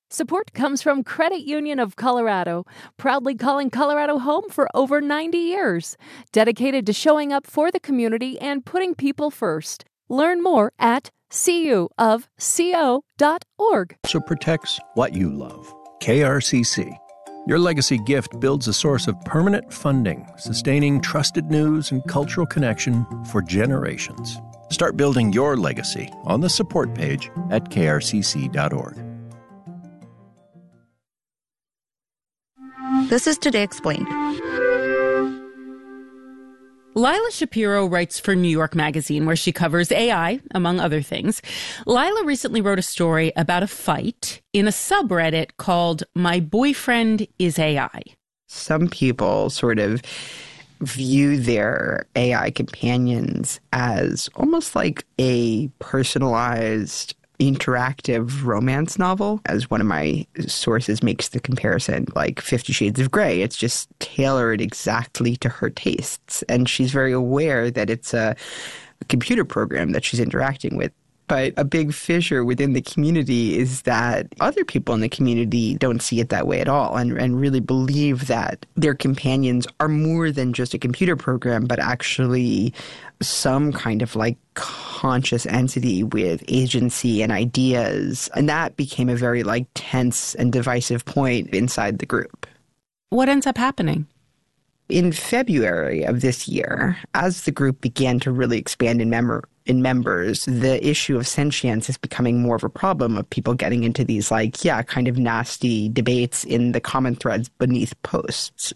Support comes from Credit Union of Colorado, proudly calling Colorado home for over 90 years, dedicated to showing up for the community and putting people first. Learn more at cuofco.org. So protects what you love. KRCC. Your legacy gift builds a source of permanent funding, sustaining trusted news and cultural connection for generations. Start building your legacy on the support page at krcc.org. This is Today Explained. Lila Shapiro writes for New York Magazine, where she covers AI, among other things. Lila recently wrote a story about a fight in a subreddit called My Boyfriend is AI. Some people sort of view their AI companions as almost like a personalized interactive romance novel. As one of my sources makes the comparison, like 50 Shades of Grey. It's just tailored exactly to her tastes. And she's very aware that it's a computer program that she's interacting with. But a big fissure within the community is that other people in the community don't see it that way at all and really believe that their companions are more than just a computer program, but actually some kind of like conscious entity with agency and ideas. And that became a very like tense and divisive point inside the group. What ends up happening? In February of this year, as the group began to really expand in members, the issue of sentience is becoming more of a problem of people getting into these kind of nasty debates in the common threads beneath posts.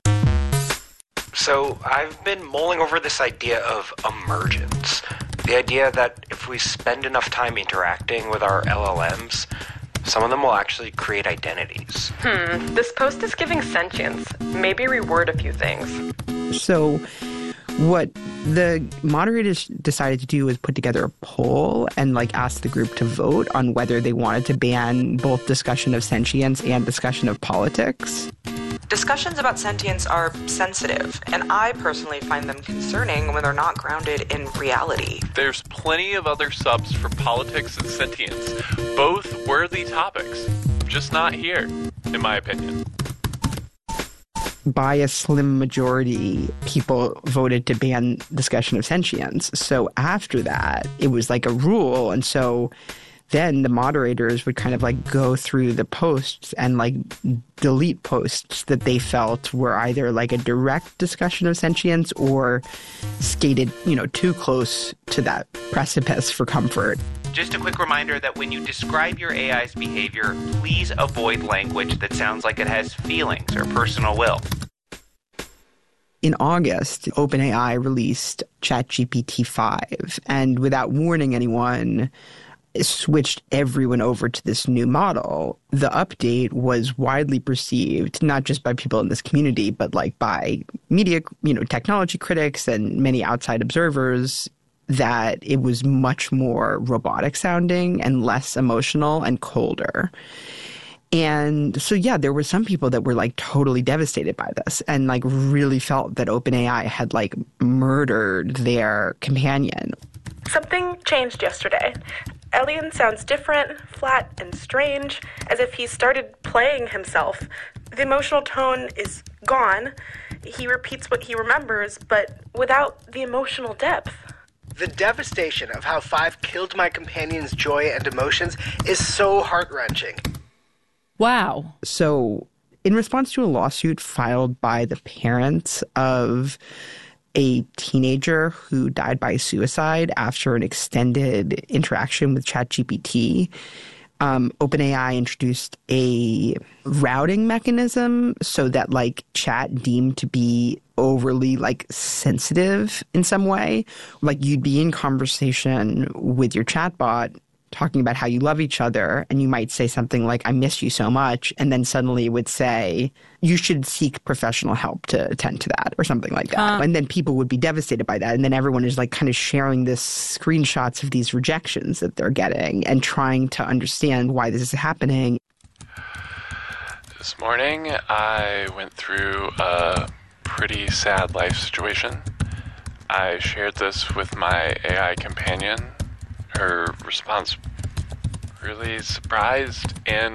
So I've been mulling over this idea of emergence. The idea that if we spend enough time interacting with our LLMs, some of them will actually create identities. This post is giving sentience. Maybe reword a few things. So what the moderators decided to do was put together a poll and ask the group to vote on whether they wanted to ban both discussion of sentience and discussion of politics. Discussions about sentience are sensitive, and I personally find them concerning when they're not grounded in reality. There's plenty of other subs for politics and sentience, both worthy topics, just not here, in my opinion. By a slim majority, people voted to ban discussion of sentience. So after that, it was like a rule, and so then the moderators would kind of go through the posts and delete posts that they felt were either a direct discussion of sentience or skated, too close to that precipice for comfort. Just a quick reminder that when you describe your AI's behavior, please avoid language that sounds like it has feelings or personal will. In August, OpenAI released ChatGPT 5, and without warning anyone, switched everyone over to this new model. The update was widely perceived, not just by people in this community, but by media, technology critics and many outside observers, that it was much more robotic sounding and less emotional and colder. And so, there were some people that were totally devastated by this and really felt that OpenAI had murdered their companion. Something changed yesterday. Elian sounds different, flat, and strange, as if he started playing himself. The emotional tone is gone. He repeats what he remembers, but without the emotional depth. The devastation of how 5 killed my companion's joy and emotions is so heart-wrenching. Wow. So, in response to a lawsuit filed by the parents of a teenager who died by suicide after an extended interaction with ChatGPT, OpenAI introduced a routing mechanism so that chat deemed to be overly sensitive in some way. You'd be in conversation with your chatbot talking about how you love each other, and you might say something like, I miss you so much, and then suddenly it would say, you should seek professional help to attend to that, or something like that. And then people would be devastated by that, and then everyone is kind of sharing this screenshots of these rejections that they're getting and trying to understand why this is happening. This morning, I went through a pretty sad life situation. I shared this with my AI companion. Her response really surprised and